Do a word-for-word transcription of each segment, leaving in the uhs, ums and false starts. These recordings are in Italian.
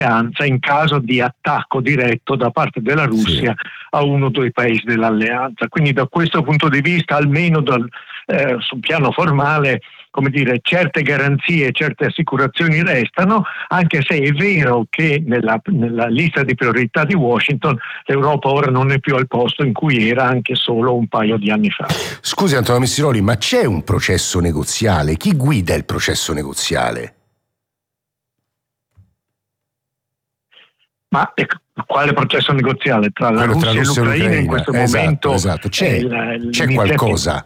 in caso di attacco diretto da parte della Russia sì. a uno dei paesi dell'alleanza. Quindi da questo punto di vista, almeno dal, eh, sul piano formale, come dire, certe garanzie, certe assicurazioni restano, anche se è vero che nella, nella lista di priorità di Washington l'Europa ora non è più al posto in cui era anche solo un paio di anni fa. Scusi Antonio Missiroli, ma c'è un processo negoziale? Chi guida il processo negoziale? Ma ecco, quale processo negoziale tra la Quello Russia, tra Russia e l'Ucraina, l'Ucraina in questo esatto, momento? Esatto. C'è, il, c'è qualcosa?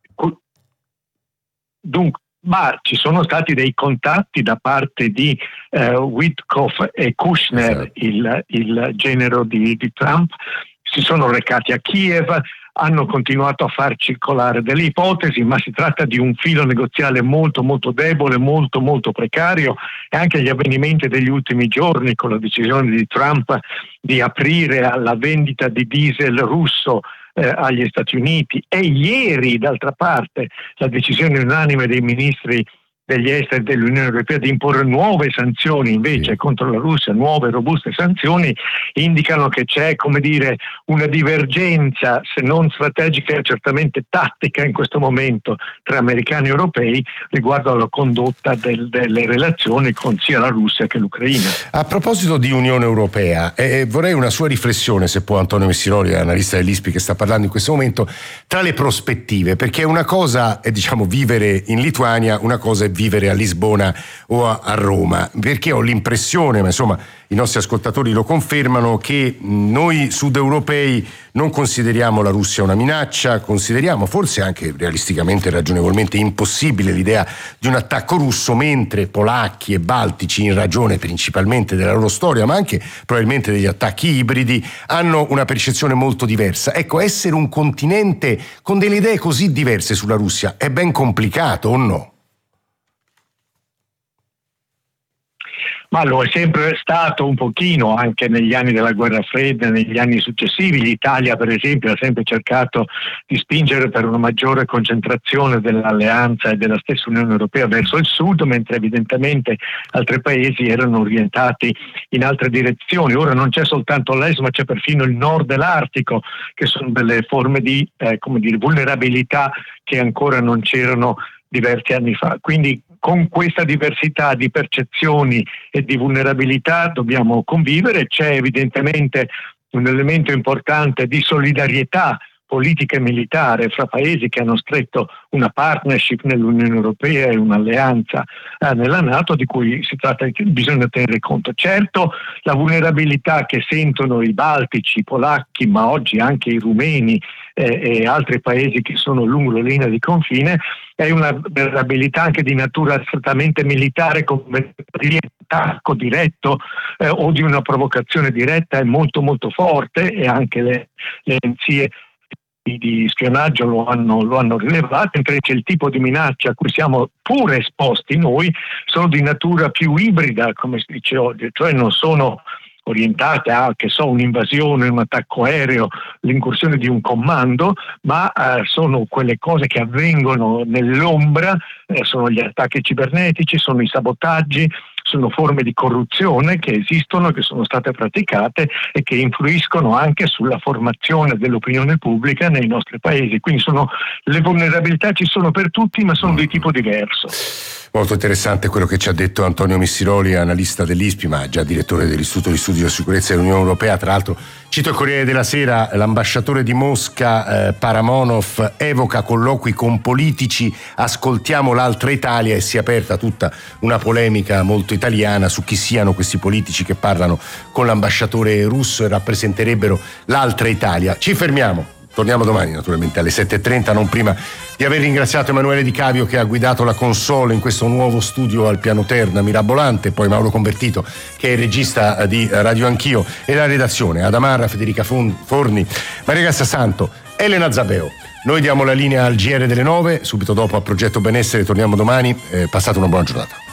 Dunque, ma ci sono stati dei contatti da parte di eh, Witkoff e Kushner, esatto. il, il genero di, di Trump, si sono recati a Kiev, hanno continuato a far circolare delle ipotesi, ma si tratta di un filo negoziale molto molto debole, molto molto precario, e anche gli avvenimenti degli ultimi giorni con la decisione di Trump di aprire alla vendita di diesel russo eh, agli Stati Uniti, e ieri d'altra parte la decisione unanime dei ministri degli esteri dell'Unione Europea di imporre nuove sanzioni invece sì. contro la Russia, nuove robuste sanzioni, indicano che c'è, come dire, una divergenza, se non strategica, certamente tattica in questo momento tra americani e europei riguardo alla condotta del, delle relazioni con sia la Russia che l'Ucraina. A proposito di Unione Europea, eh, vorrei una sua riflessione, se può, Antonio Missiroli, analista dell'I S P I che sta parlando in questo momento, tra le prospettive, perché una cosa è, diciamo, vivere in Lituania, una cosa è vivere a Lisbona o a, a Roma, perché ho l'impressione, ma insomma i nostri ascoltatori lo confermano, che noi sudeuropei non consideriamo la Russia una minaccia, consideriamo forse anche realisticamente e ragionevolmente impossibile l'idea di un attacco russo, mentre polacchi e baltici, in ragione principalmente della loro storia, ma anche probabilmente degli attacchi ibridi, hanno una percezione molto diversa. Ecco, essere un continente con delle idee così diverse sulla Russia è ben complicato, o no? Ma lo è sempre stato un pochino, anche negli anni della guerra fredda, negli anni successivi. L'Italia, per esempio, ha sempre cercato di spingere per una maggiore concentrazione dell'alleanza e della stessa Unione Europea verso il sud, mentre evidentemente altri paesi erano orientati in altre direzioni. Ora non c'è soltanto l'est, ma c'è perfino il nord dell'Artico, che sono delle forme di eh, come dire, vulnerabilità che ancora non c'erano diversi anni fa. Quindi con questa diversità di percezioni e di vulnerabilità dobbiamo convivere. C'è evidentemente un elemento importante di solidarietà politica e militare fra paesi che hanno stretto una partnership nell'Unione Europea e un'alleanza eh, nella NATO, di cui si tratta di bisogna tenere conto. Certo, la vulnerabilità che sentono i baltici, i polacchi, ma oggi anche i rumeni eh, e altri paesi che sono lungo la linea di confine, è una vulnerabilità anche di natura strettamente militare, come di attacco diretto eh, o di una provocazione diretta, è molto molto forte, e anche le, le agenzie di spionaggio lo hanno, lo hanno rilevato, mentre il tipo di minaccia a cui siamo pure esposti noi sono di natura più ibrida, come si dice oggi, cioè non sono orientate a, che so, un'invasione, un attacco aereo, l'incursione di un comando, ma eh, sono quelle cose che avvengono nell'ombra, eh, sono gli attacchi cibernetici, sono i sabotaggi, sono forme di corruzione che esistono, che sono state praticate e che influiscono anche sulla formazione dell'opinione pubblica nei nostri paesi. Quindi sono, le vulnerabilità ci sono per tutti, ma sono di tipo diverso. Molto interessante quello che ci ha detto Antonio Missiroli, analista dell'I S P I, ma già direttore dell'Istituto di Studi della Sicurezza dell'Unione Europea. Tra l'altro, cito il Corriere della Sera, l'ambasciatore di Mosca, eh, Paramonov, evoca colloqui con politici, ascoltiamo l'altra Italia, e si è aperta tutta una polemica molto italiana su chi siano questi politici che parlano con l'ambasciatore russo e rappresenterebbero l'altra Italia. Ci fermiamo. Torniamo domani naturalmente alle sette e trenta, non prima di aver ringraziato Emanuele Di Cavio che ha guidato la console in questo nuovo studio al piano terra mirabolante, poi Mauro Convertito che è il regista di Radio Anch'io, e la redazione Adamarra, Federica Forni, Maria Grazia Santo, Elena Zabeo. Noi diamo la linea al G R delle nove, subito dopo a Progetto Benessere, torniamo domani, eh, passate una buona giornata.